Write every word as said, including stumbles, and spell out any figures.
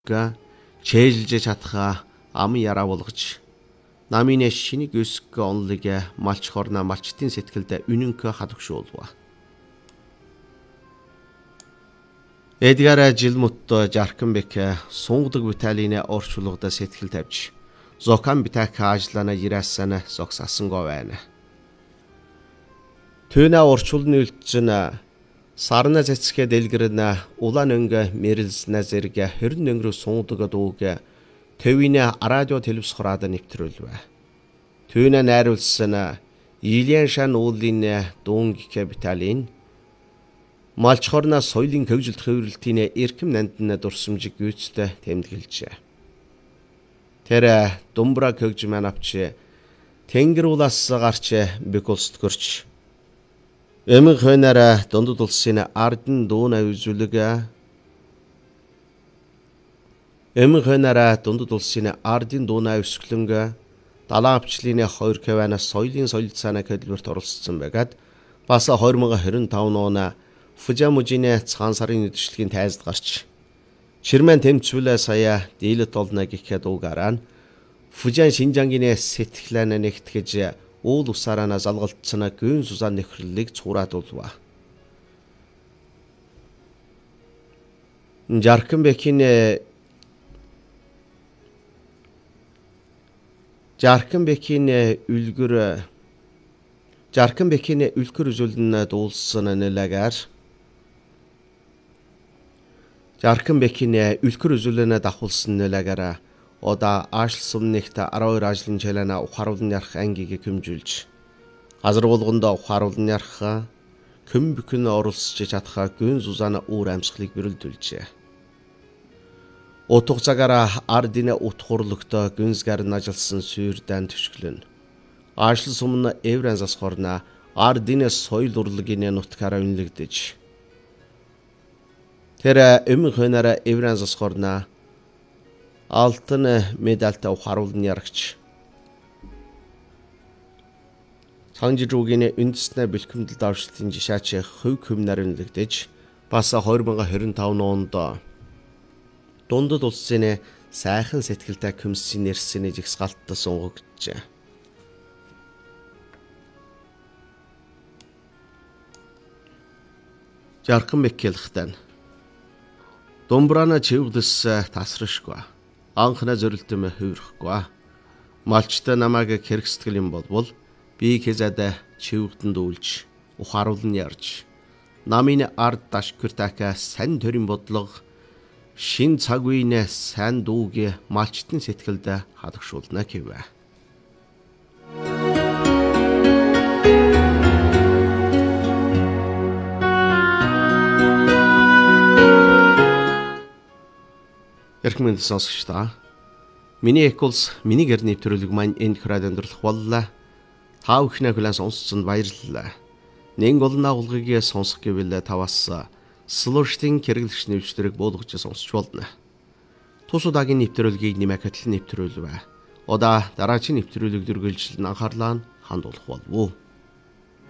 чэжилж чадхаа ам яраа болгож намын шинийг өсгөх онлыг малч хорна малчтын сэтгэлд үнэнхэ хадагшуулва. Эдгар жилмутто Жарканбек сунгадаг Виталины орчуулгада сэтгэл тавьж Зокан битак ажлаана ирээсана зогсаасангүй байна. Түүнэ орчуулны үлдсэн сарна зэцгэ дэлгэрнэ улаан өнгө мэрэлснэ зэрэг хэрн өнгөрөө сунгадаг дууг төвинэ радио телевизхораад нэвтрүүлвэ. Түүнэ найруулсан Ильян шан уулын дуунг Виталин малч хорна соёлын хөгжилт хөврөлтийн эрхэм нандна дурсамжиг гүйцэд тэмдэглэжээ. Тэр думбра хөгж манавч тэнгэр улаас гарч бикулстгөрч эмэн хойнараа дундад улсын ардын дууна үзүүлэг эмэн хойнараа дундад улсын ардын дууна өсгөлөнгө далайн авчлын хоёр каванаас соёлын солилцааны хөтөлбөрт оролцсон байгаад бас хоёр мянга хорин таван оны Фужамужины цагаан сарын нэвтрүүлгийн тайзд гарч Чирмэн тэмцвэлээ сая дийлэт олно гэхэд угараа Фужан Шинжангийн сэтгэлэн нэгтгэж уул усарана залгалтцна гүн сузан нөхрөлийг цуураадулва. Жарканбекийн Жарканбекийн үлгэр Жарканбекийн үлгэр үзүүлэн дуулсан нэлэгээр Жарканбекийн үлгэр үзүүлэн давхулсан нэлэгээр ода ажил сумнэгт араа ажлын чалана ухааруулн ярах ангийг хэмжүүлж газар болгонд ухааруулн ярах көм бүхэн оролцож чадхаа гүн сузана уур амьсгалыг бэрэлдүүлжээ. Утга цагаараа ардын утхурлогтой гүнсгэр нажилсан сүйрдэн төшгөлн ажил сумна эврэн засхорна ардын соёл урлагийн нутгаараа үнэлэгдэж тэр эмэн хойнараа эврэн засхорна алтын медальтай ухааруулн ярагч Санжижуугийн үндэснэ бэлтгэмдэлд авшлтын жишаач хөв хөмнөр үнэлэгдэж бас хоёр мянга хорин таван онд дундад улсын сайхан сэтгэлтэй комиссийн нэрсэний жигсгалтад сунгагджээ. Жарканбек хэлэхдээ Думбрана чивглэс тасрашгүй. Анхна зөрөлтөм хөвөрөхгүй. Малчтай намайг хэрэгстгэл юм болбол би хэзээд чивгдэнд үйлж ухааруулн ярьж намын ард дашкүртака сан төрийн бодлого шин цаг үеийн сайн дууг малчтын сэтгэлд хадагшуулна гэвэ. Эрхэм сонсогчдоо миний эколс миний гэр нэвтрүүлэг маань энэ хураад өндөрлөх боллоо. Та бүхний хүлээн сонсцонд баярлалаа. Нэг олон агуулгыг сонсох гэвэл таваас слуштын хэрэглэгч нэвтрүүлэг буулгаж сонсч болно. Тус удаагийн нэвтрүүлгийг нэмэх хөтөл нэвтрүүлвэ. Удаа дараагийн нэвтрүүлэг дүргэлжлэн анхаарлаа хандуулах болов уу.